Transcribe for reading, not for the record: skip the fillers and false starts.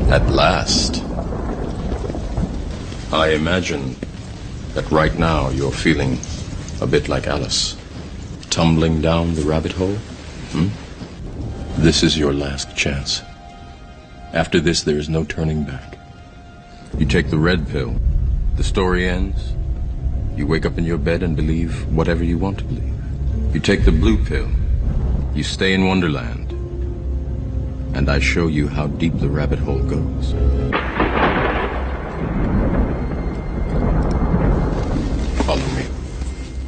At last. I imagine that right now you're feeling a bit like Alice, tumbling down the rabbit hole. This is your last chance. After this, there is no turning back. You take the red pill, the story ends. You wake up in your bed and believe whatever you want to believe. You take the blue pill, you stay in Wonderland, and I show you how deep the rabbit hole goes.